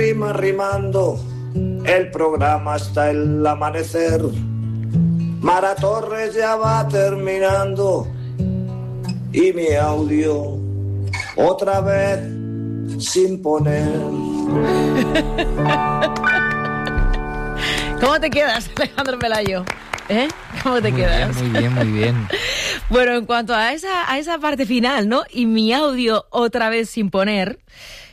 rima rimando, el programa hasta el amanecer. Mara Torres ya va terminando y mi audio otra vez sin poner. ¿Cómo te quedas, Alejandro Pelayo? ¿Cómo te quedas? Muy bien, muy bien. Bueno, en cuanto a esa parte final, ¿no? Y mi audio otra vez sin poner,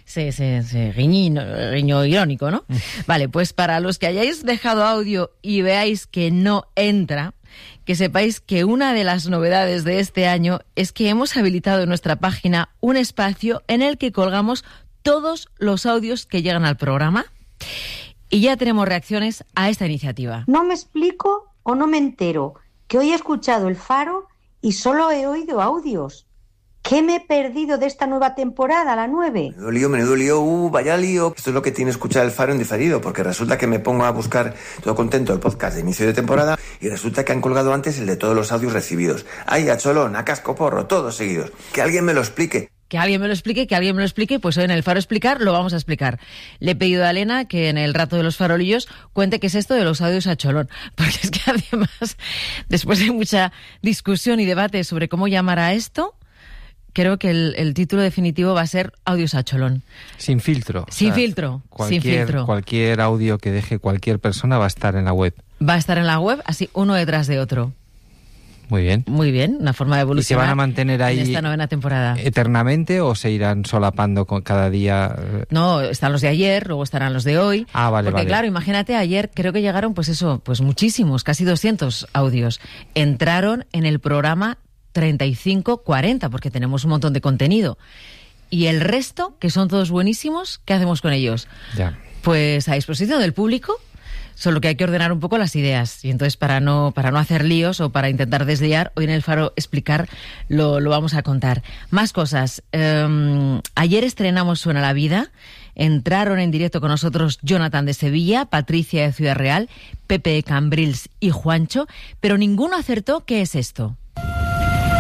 guiño irónico, ¿no? Vale, pues para los que hayáis dejado audio y veáis que no entra, que sepáis que una de las novedades de este año es que hemos habilitado en nuestra página un espacio en el que colgamos todos los audios que llegan al programa y ya tenemos reacciones a esta iniciativa. No me explico o no me entero, que hoy he escuchado El Faro y solo he oído audios. ¿Qué me he perdido de esta nueva temporada, la 9? Menudo lío, vaya lío. Esto es lo que tiene escuchar El Faro en diferido, porque resulta que me pongo a buscar todo contento el podcast de inicio de temporada y resulta que han colgado antes el de todos los audios recibidos. Ay, a cholón, a cascoporro, todos seguidos. Que alguien me lo explique. Que alguien me lo explique, pues hoy en el Faro Explicar lo vamos a explicar. Le he pedido a Elena que en el rato de los farolillos cuente qué es esto de los audios a cholón, porque es que además, después de mucha discusión y debate sobre cómo llamar a esto, creo que el título definitivo va a ser audios a cholón. Sin filtro. Sin filtro. Cualquier audio que deje cualquier persona va a estar en la web. Va a estar en la web, así uno detrás de otro. Muy bien. Muy bien, una forma de evolucionar. ¿Y se van a mantener ahí en esta novena temporada eternamente o se irán solapando con cada día? No, están los de ayer, luego estarán los de hoy. Ah, vale, porque vale. Claro, imagínate, ayer creo que llegaron pues muchísimos, casi 200 audios. Entraron en el programa 35-40, porque tenemos un montón de contenido. Y el resto, que son todos buenísimos, ¿qué hacemos con ellos? Ya. Pues a disposición del público. Solo que hay que ordenar un poco las ideas. Y entonces, para no hacer líos o para intentar desliar, hoy en el Faro Explicar lo vamos a contar. Más cosas. Ayer estrenamos Suena la Vida. Entraron en directo con nosotros Jonathan de Sevilla, Patricia de Ciudad Real, Pepe de Cambrils y Juancho, pero ninguno acertó qué es esto.